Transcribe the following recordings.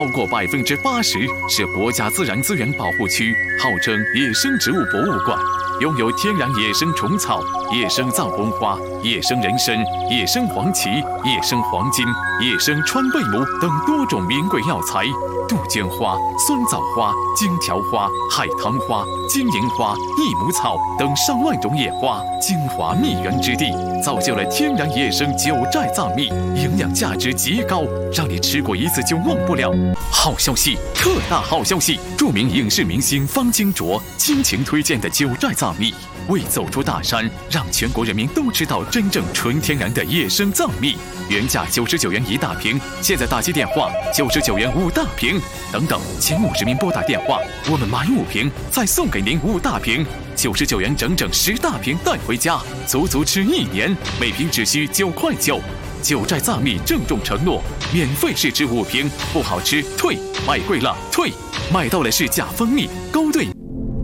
超过80%是国家自然资源保护区，号称野生植物博物馆，拥有天然野生虫草、野生藏红花、野生人参、野生黄芪、野生黄金、野生川贝母等多种名贵药材。杜鹃花、酸枣花、荆条花、海棠花、金银花、益母草等上万种野花，精华蜜源之地，造就了天然野生九寨藏蜜，营养价值极高，让你吃过一次就忘不了。好消息，特大好消息！著名影视明星方金卓倾情推荐的九寨藏蜜，为走出大山，让全国人民都知道真正纯天然的野生藏蜜。原价99元1大瓶，现在打击电话99元5大瓶，等等，前50名拨打电话，我们买5瓶再送给您5大瓶，99元整整10大瓶带回家，足足吃1年，每瓶只需9块9。九寨藏蜜郑重承诺，免费试吃5瓶，不好吃退，买贵了退，买到了是假蜂蜜勾兑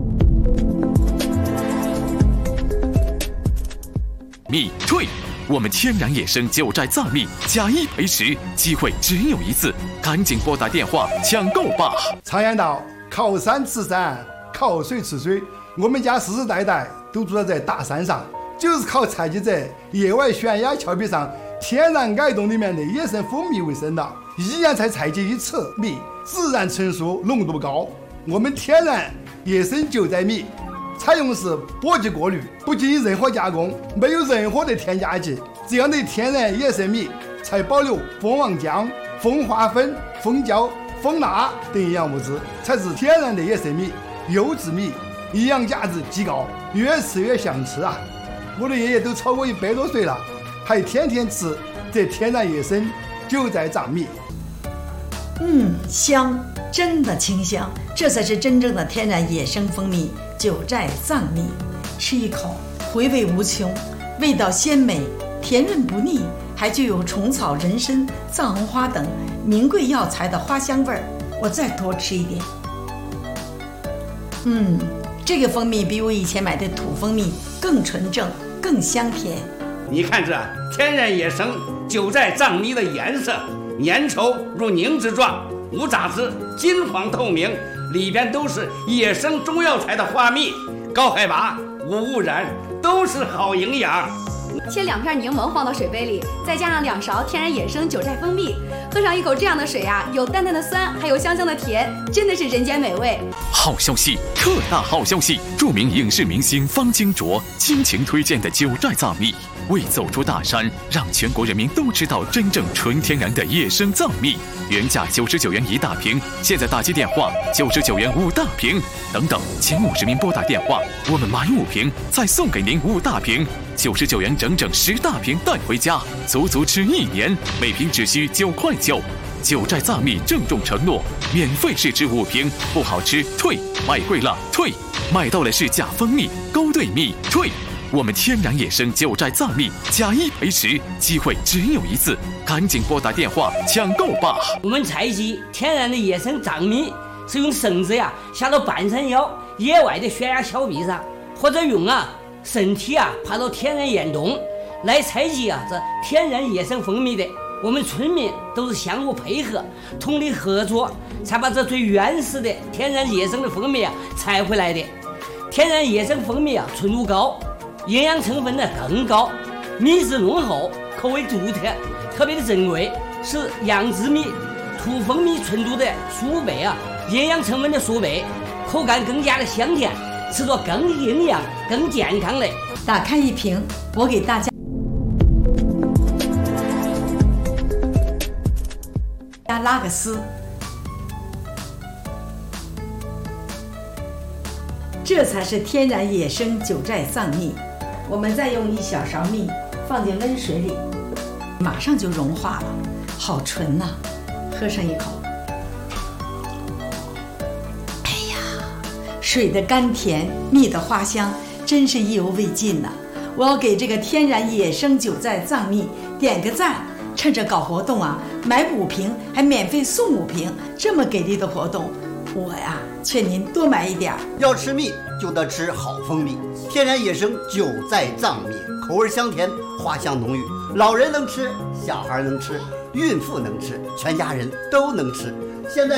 蜜退。我们天然野生九寨藏蜜加1赔10，机会只有一次，赶紧拨打电话抢购吧！ 常言道，靠山吃山，靠水吃水。我们家世世代代都住在大山上，就是靠采集在野外悬崖峭壁上天然矮洞里面的野生蜂蜜为生的，一年才采集1次蜜，自然成熟，浓度高。我们天然野生九寨蜜采用的是播级过滤，不经任何加工，没有任何的添加剂，这样的天然野生蜜才保留蜂王浆、蜂花粉、蜂胶、蜂蜡等营养物质，才是天然的野生蜜、优质蜜，营养价值极高，越吃越想吃啊！我的爷爷都超过100多岁了，还天天吃这天然野生九寨藏蜜。 香，真的清香，这才是真正的天然野生蜂蜜九寨藏蜜。吃一口，回味无穷，味道鲜美，甜润不腻，还具有虫草、人参、藏红花等名贵药材的花香味儿。我再多吃一点。这个蜂蜜比我以前买的土蜂蜜更纯正，更香甜。 你看这天然野生九寨藏蜜的颜色，粘稠如凝脂状，无杂质，金黄透明，里边都是野生中药材的花蜜，高海拔，无污染，都是好营养。 切2片柠檬放到水杯里，再加上2勺天然野生九寨蜂蜜，喝上一口这样的水啊，有淡淡的酸，还有香香的甜，真的是人间美味。 好消息，特大好消息！著名影视明星方金卓倾情推荐的九寨藏蜜，为走出大山，让全国人民都知道真正纯天然的野生藏蜜。原价99元1大瓶，现在打击电话99元5大瓶，等等，前50名拨打电话，我们买5瓶再送给您5大瓶，99元整整10大瓶带回家，足足吃1年，每瓶只需9块9。九寨藏蜜郑重承诺，免费试吃5瓶，不好吃退，买贵了退，买到了是假蜂蜜勾兑蜜退。我们天然野生九寨藏蜜加1赔10，机会只有一次，赶紧拨打电话抢购吧！ 我们采集天然的野生藏蜜，是用绳子下到半山腰野外的悬崖峭壁上，或者用身体爬到天然岩洞来采集这天然野生蜂蜜的。我们村民都是相互配合，通力合作，才把这最原始的天然野生的蜂蜜采回来的。天然野生蜂蜜纯度高，营养成分更高，蜜质浓厚，口味独特，特别的珍贵，是养殖蜜、土蜂蜜纯度的数倍营养成分的数倍，口感更加的香甜，吃着更营养、更健康嘞。 打开一瓶，我给大家拉个丝，这才是天然野生九寨藏蜜。我们再用1小勺蜜放进温水里，马上就融化了，好纯呐！喝上一口，哎呀，水的甘甜，蜜的花香，真是意犹未尽呐！我要给这个天然野生九寨藏蜜点个赞。趁着搞活动买5瓶还免费送5瓶，这么给力的活动，我劝您多买一点。 要吃蜜就得吃好蜂蜜，天然野生九寨藏蜜，口味香甜，花香浓郁，老人能吃，小孩能吃，孕妇能吃，全家人都能吃。 现在